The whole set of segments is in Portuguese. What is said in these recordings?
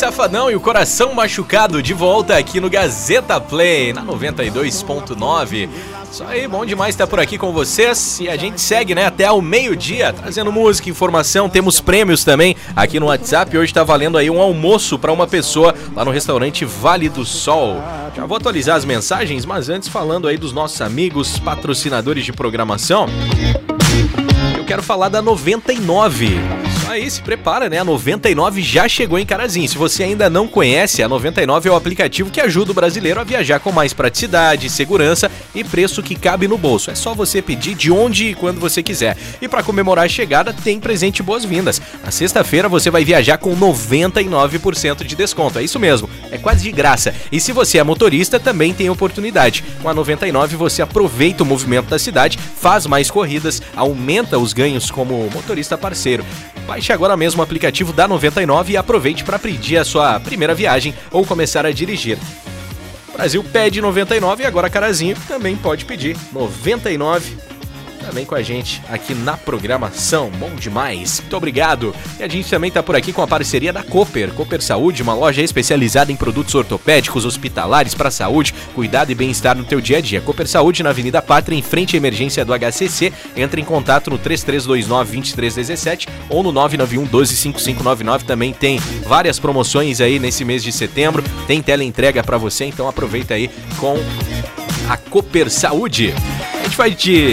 Safadão e o Coração Machucado de volta aqui no Gazeta Play, na 92.9. Isso aí, bom demais estar por aqui com vocês e a gente segue, né, até ao meio-dia, trazendo música, informação, temos prêmios também aqui no WhatsApp. Hoje tá valendo aí um almoço para uma pessoa lá no restaurante Vale do Sol. Já vou atualizar as mensagens, mas antes falando aí dos nossos amigos patrocinadores de programação, eu quero falar da 99. Isso aí, se prepara, né? A 99 já chegou em Carazinho. Se você ainda não conhece, a 99 é o aplicativo que ajuda o brasileiro a viajar com mais praticidade, segurança e preço que cabe no bolso. É só você pedir de onde e quando você quiser. E para comemorar a chegada, tem presente boas-vindas. Na sexta-feira você vai viajar com 99% de desconto. É isso mesmo, é quase de graça. E se você é motorista, também tem oportunidade. Com a 99 você aproveita o movimento da cidade, faz mais corridas, aumenta os ganhos como motorista parceiro. Baixe agora mesmo o aplicativo da 99 e aproveite para pedir a sua primeira viagem ou começar a dirigir. O Brasil pede 99 e agora Carazinho também pode pedir 99. Também com a gente aqui na programação, bom demais, muito obrigado. E a gente também tá por aqui com a parceria da Cooper Saúde, uma loja especializada em produtos ortopédicos, hospitalares para saúde, cuidado e bem-estar no teu dia a dia. Cooper Saúde na Avenida Pátria, em frente à emergência do HCC, entre em contato no 3329-2317 ou no 991-125599, também tem várias promoções aí nesse mês de setembro, tem teleentrega para você, então aproveita aí com a Cooper Saúde. A gente vai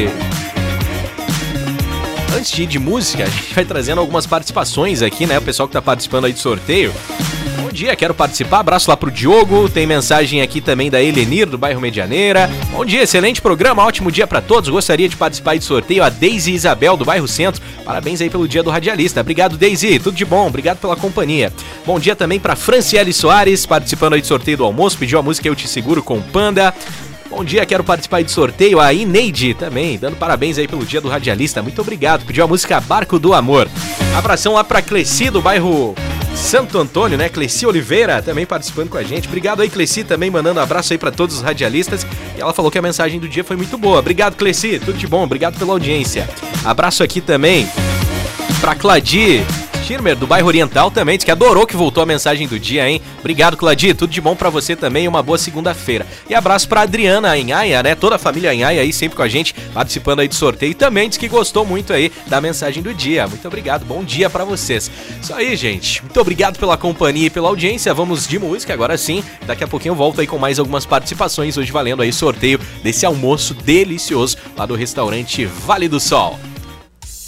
Antes de ir de música, a gente vai trazendo algumas participações aqui, né? O pessoal que tá participando aí do sorteio. Bom dia, quero participar. Abraço lá pro Diogo. Tem mensagem aqui também da Elenir, do bairro Medianeira. Bom dia, excelente programa, ótimo dia pra todos. Gostaria de participar aí do sorteio. A Deise Isabel, do bairro Centro. Parabéns aí pelo dia do radialista. Obrigado, Deise. Tudo de bom. Obrigado pela companhia. Bom dia também pra Franciele Soares, participando aí do sorteio do almoço. Pediu a música Eu Te Seguro com Panda. Bom dia, quero participar aí do sorteio. A Ineide também, dando parabéns aí pelo dia do radialista. Muito obrigado. Pediu a música Barco do Amor. Abração lá pra Cleci, do bairro Santo Antônio, né? Cleci Oliveira também participando com a gente. Obrigado aí, Cleci, também mandando um abraço aí pra todos os radialistas. E ela falou que a mensagem do dia foi muito boa. Obrigado, Cleci. Tudo de bom. Obrigado pela audiência. Abraço aqui também pra Cladi Schirmer, do bairro Oriental, também diz que adorou que voltou a mensagem do dia, hein? Obrigado, Cladi, tudo de bom pra você também, uma boa segunda-feira. E abraço pra Adriana Anhaia, né? Toda a família Anhaia aí sempre com a gente, participando aí do sorteio, e também diz que gostou muito aí da mensagem do dia. Muito obrigado, bom dia pra vocês. Isso aí, gente, muito obrigado pela companhia e pela audiência. Vamos de música agora sim, daqui a pouquinho eu volto aí com mais algumas participações, hoje valendo aí sorteio desse almoço delicioso lá do restaurante Vale do Sol.